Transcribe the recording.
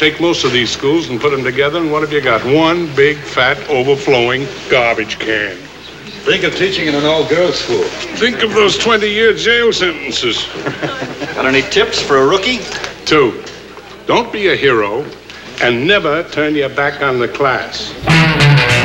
Take most of these schools and put them together, and what have you got? One big, fat, overflowing garbage can. Think of teaching in an all-girls school. Think of those 20-year jail sentences. Got any tips for a rookie? 2, don't be a hero, and never turn your back on the class.